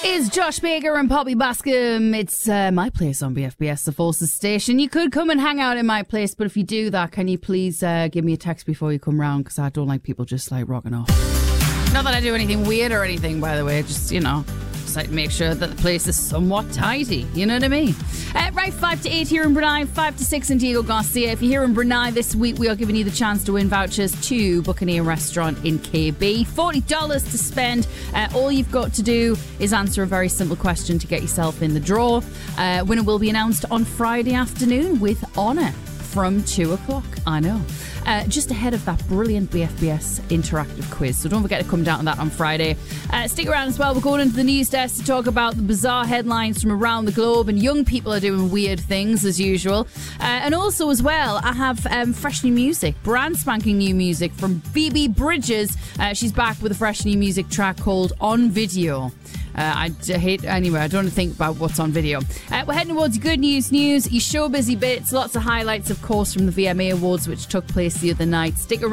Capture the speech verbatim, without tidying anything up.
Is Josh Baker and Poppy Bascom. It's uh, my place on B F B S, the Forces station. You could come and hang out in my place, but if you do that, can you please uh, give me a text before you come round? Because I don't like people just like rocking off. Not that I do anything weird or anything, by the way. Just, you know, just like to make sure that the place is somewhat tidy. You know what I mean? Uh, right, five to eight here in Brunei, five to six in Diego Garcia. If you're here in Brunei this week, we are giving you the chance to win vouchers to Buccaneer Restaurant in K B. forty dollars to spend. Uh, all you've got to do is answer a very simple question to get yourself in the draw. Uh, winner will be announced on Friday afternoon with honour from two o'clock. I know. Uh, just ahead of that brilliant B F B S interactive quiz. So don't forget to come down to that on Friday. Uh, stick around as well. We're going into the news desk to talk about the bizarre headlines from around the globe, and young people are doing weird things as usual. Uh, and also as well, I have um, fresh new music, brand spanking new music from Phoebe Bridgers. Uh, she's back with a fresh new music track called On Video. Uh, I d- hate, anyway, I don't want to think about what's on video. Uh, we're heading towards good news news, your show busy bits, lots of highlights, of course, from the V M A Awards, which took place the other night. Stick around.